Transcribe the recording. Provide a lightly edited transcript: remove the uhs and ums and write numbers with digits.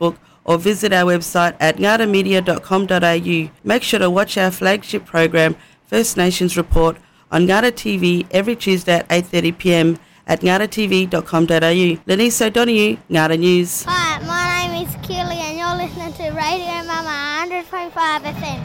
Facebook or visit our website at ngadamedia.com.au. Make sure to watch our flagship program, First Nations Report, on Ngada TV every Tuesday at 8:30pm at ngadatv.com.au. Lenise O'Donoghue, Ngada News. Hi, my name is Keely and you're listening to Radio Mama 100.5 FM.